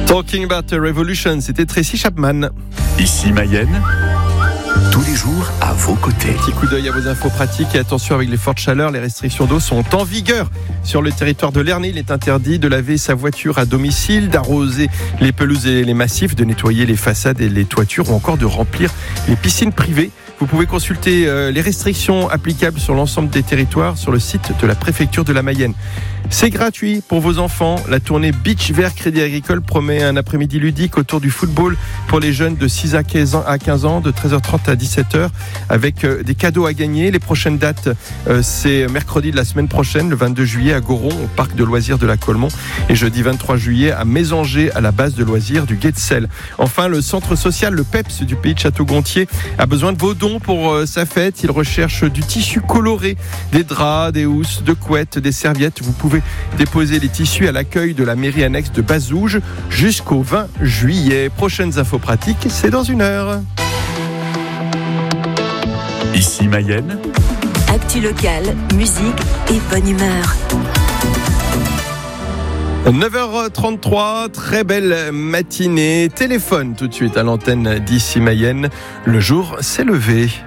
Talking About a Revolution, c'était Tracy Chapman. Ici Mayenne, tous les jours à vos côtés. Petit coup d'œil à vos infos pratiques et attention avec les fortes chaleurs, les restrictions d'eau sont en vigueur. Sur le territoire de l'Ernée, il est interdit de laver sa voiture à domicile, d'arroser les pelouses et les massifs, de nettoyer les façades et les toitures ou encore de remplir les piscines privées. Vous pouvez consulter les restrictions applicables sur l'ensemble des territoires sur le site de la préfecture de la Mayenne. C'est gratuit pour vos enfants. La tournée Beach Vert Crédit Agricole promet un après-midi ludique autour du football pour les jeunes de 6 à 15 ans, de 13h30 à 17h, avec des cadeaux à gagner. Les prochaines dates, c'est mercredi de la semaine prochaine, le 22 juillet à Goron, au parc de loisirs de la Colmont, et jeudi 23 juillet à Mésanger, à la base de loisirs du Gué de Selle. Enfin, le centre social, le PEPS du pays de Château-Gontier, a besoin de vos dons pour sa fête. Il recherche du tissu coloré, des draps, des housses, de couettes, des serviettes. Vous pouvez déposer les tissus à l'accueil de la mairie annexe de Bazouges jusqu'au 20 juillet. Prochaines infos pratiques, c'est dans 1 heure. Ici Mayenne, actu locale, musique et bonne humeur. 9h33, très belle matinée. Téléphone tout de suite à l'antenne d'Ici Mayenne. Le jour s'est levé.